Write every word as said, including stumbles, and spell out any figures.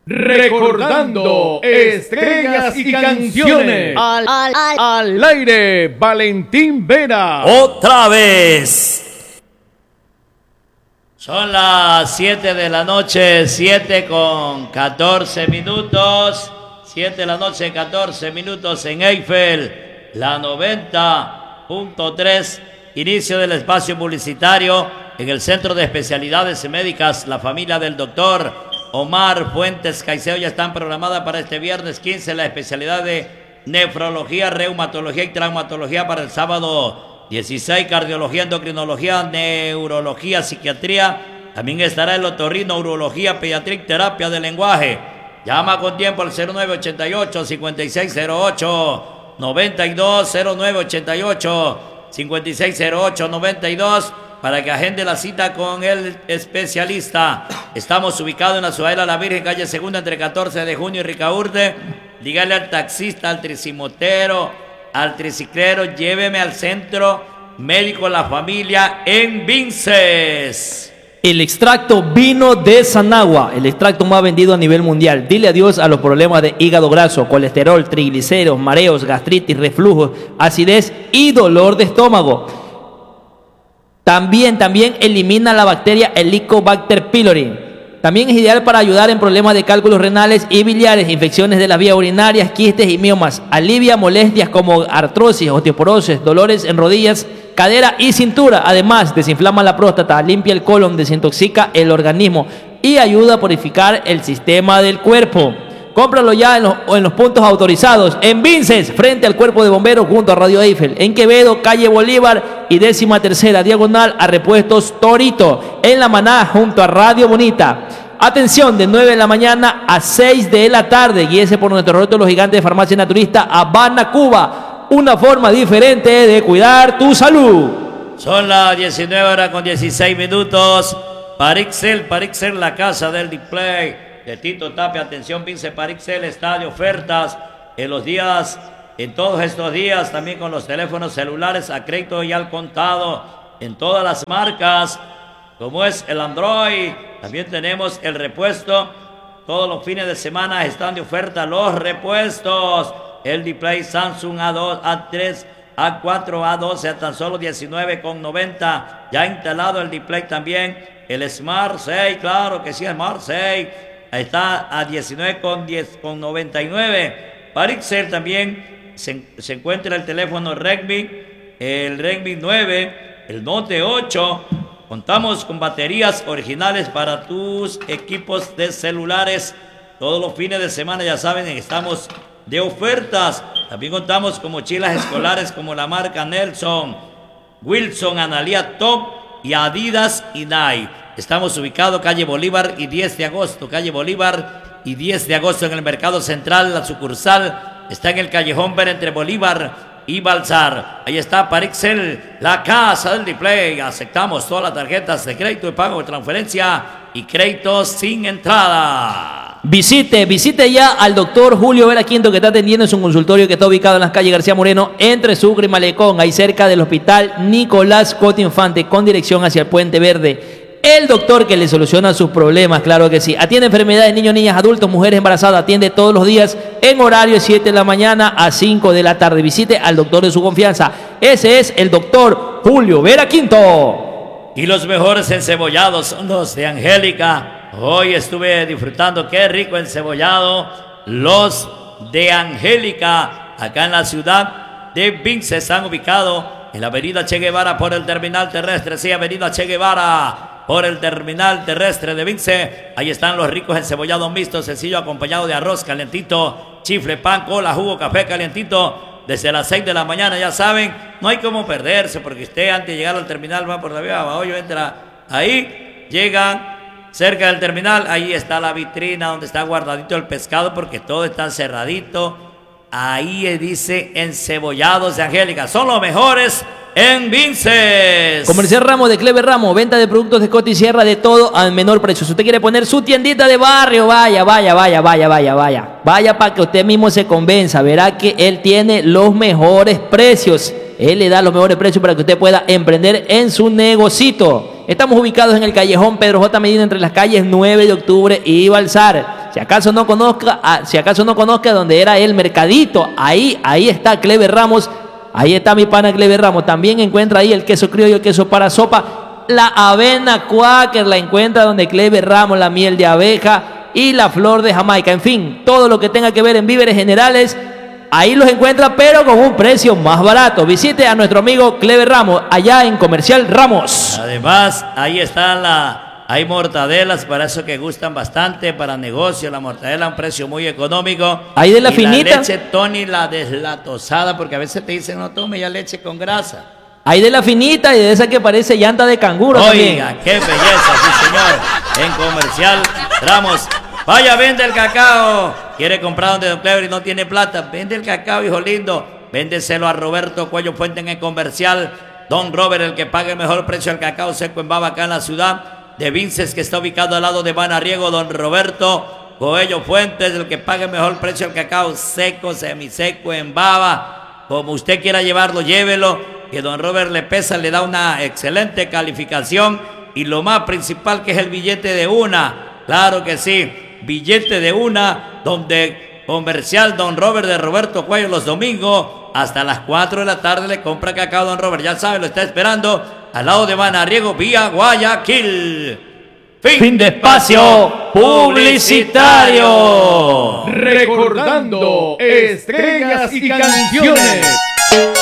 Recordando estrellas y canciones. Al, al, al, al aire, Valentín Vera. Otra vez. Son las siete de la noche, siete con catorce minutos. siete de la noche, catorce minutos en Eiffel, la noventa punto tres. Inicio del espacio publicitario en el Centro de Especialidades Médicas. La familia del doctor Omar Fuentes Caicedo ya están programadas para este viernes quince la especialidad de nefrología, reumatología y traumatología. Para el sábado dieciséis, cardiología, endocrinología, neurología, psiquiatría. También estará el otorrino, urología, pediatría y terapia de lenguaje. Llama con tiempo al cero nueve ochenta y ocho, cincuenta y seis cero ocho, noventa y dos, cero nueve ochenta y ocho, cincuenta y seis cero ocho, noventa y dos, para que agende la cita con el especialista. Estamos ubicados en la Ciudadela La Virgen, calle Segunda, entre catorce de junio y Ricaurte. Dígale al taxista, al tricimotero, al triciclero, lléveme al Centro Médico La Familia en Vinces. El extracto vino de Sanagua, el extracto más vendido a nivel mundial. Dile adiós a los problemas de hígado graso, colesterol, triglicéridos, mareos, gastritis, reflujo, acidez y dolor de estómago. También, también elimina la bacteria Helicobacter pylori. También es ideal para ayudar en problemas de cálculos renales y biliares, infecciones de las vías urinarias, quistes y miomas. Alivia molestias como artrosis, osteoporosis, dolores en rodillas, cadera y cintura. Además, desinflama la próstata, limpia el colon, desintoxica el organismo y ayuda a purificar el sistema del cuerpo. Cómpralo ya en los, en los puntos autorizados. En Vinces, frente al Cuerpo de Bomberos, junto a Radio Eiffel. En Quevedo, calle Bolívar y décima tercera, diagonal a Repuestos Torito. En La Maná, junto a Radio Bonita. Atención, de nueve de la mañana a seis de la tarde. Guíese por nuestro reto Los Gigantes de Farmacia Naturista, Habana, Cuba. Una forma diferente de cuidar tu salud. Son las diecinueve horas con dieciséis minutos. Parixel, Parixel, la casa del display de Tito Tapia. Atención, Vince Parixel está de ofertas en los días, en todos estos días, también con los teléfonos celulares a crédito y al contado en todas las marcas, como es el Android. También tenemos el repuesto. Todos los fines de semana están de oferta los repuestos. El display Samsung A dos, A tres, A cuatro, A doce a tan solo diecinueve con noventa. Ya instalado el display también. El Smart seis, claro que sí, Smart seis. Está a diecinueve con noventa y nueve. Parixel también se, se encuentra el teléfono Redmi, el Redmi nueve, el Note ocho. Contamos con baterías originales para tus equipos de celulares. Todos los fines de semana, ya saben, estamos de ofertas. También contamos con mochilas escolares como la marca Nelson, Wilson, Analia Top y Adidas y Nike. Estamos ubicados calle Bolívar y diez de agosto, calle Bolívar y diez de agosto en el Mercado Central. La sucursal está en el Callejón Ver entre Bolívar y Balsar. Ahí está Parixel, la casa del display. Aceptamos todas las tarjetas de crédito y pago de transferencia y créditos sin entrada. Visite, visite ya al doctor Julio Vera Quinto, que está atendiendo en su consultorio que está ubicado en las calles García Moreno, entre Sucre y Malecón, ahí cerca del hospital Nicolás Coto Infante, con dirección hacia el Puente Verde. El doctor que le soluciona sus problemas, claro que sí. Atiende enfermedades, niños, niñas, adultos, mujeres embarazadas. Atiende todos los días en horario de siete de la mañana a cinco de la tarde. Visite al doctor de su confianza. Ese es el doctor Julio Vera Quinto. Y los mejores encebollados son los de Angélica. Hoy estuve disfrutando, qué rico encebollado. Los de Angélica, acá en la ciudad de Vince, están ubicados en la avenida Che Guevara por el terminal terrestre. Sí, avenida Che Guevara por el terminal terrestre de Vince. Ahí están los ricos encebollados mixtos, sencillo, acompañado de arroz calentito, chifle, pan, cola, jugo, café calientito. Desde las seis de la mañana, ya saben, no hay cómo perderse, porque usted antes de llegar al terminal va por la vía Bahoyo, entra ahí, llega cerca del terminal, ahí está la vitrina donde está guardadito el pescado, porque todo está cerradito. Ahí dice encebollados de Angélica, son los mejores en Vinces. Comercial Ramos de Clever Ramos, venta de productos de Coti Sierra, de todo al menor precio. Si usted quiere poner su tiendita de barrio, vaya, vaya, vaya, vaya, vaya, vaya. Vaya para que usted mismo se convenza, verá que él tiene los mejores precios. Él le da los mejores precios para que usted pueda emprender en su negocito. Estamos ubicados en el callejón Pedro J. Medina, entre las calles nueve de octubre y Balsar. Si acaso no conozca, ah, si acaso no conozca donde era el mercadito, ahí, ahí está Clever Ramos, ahí está mi pana Clever Ramos. También encuentra ahí el queso criollo, el queso para sopa, la avena Quaker la encuentra donde Clever Ramos, la miel de abeja y la flor de Jamaica. En fin, todo lo que tenga que ver en víveres generales, ahí los encuentra, pero con un precio más barato. Visite a nuestro amigo Clever Ramos, allá en Comercial Ramos. Además, ahí están la, hay mortadelas, para eso que gustan bastante, para negocio, la mortadela a un precio muy económico. Ahí de la y finita. La leche Tony, la deslatosada, porque a veces te dicen, no tome ya leche con grasa. Hay de la finita y de esa que parece llanta de canguro. Oiga, también. qué belleza, sí señor. En Comercial Ramos. Vaya, vende el cacao. Quiere comprar donde Don Clever y no tiene plata. Vende el cacao, hijo lindo. Véndeselo a Roberto Cuello Fuente en el Comercial. Don Robert, el que pague el mejor precio del cacao seco en baba acá en la ciudad de Vinces, que está ubicado al lado de Banarriego. Don Roberto Cuello Fuentes, el que pague el mejor precio del cacao seco, semiseco, en baba. Como usted quiera llevarlo, llévelo. Que Don Robert le pesa, le da una excelente calificación. Y lo más principal, que es el billete de una. Claro que sí. Billete de una, donde Comercial Don Robert de Roberto Cuello los domingos hasta las cuatro de la tarde le compra cacao Don Robert. Ya sabe, lo está esperando al lado de Banarriego, vía Guayaquil. Fin, fin de espacio publicitario. Recordando estrellas y canciones.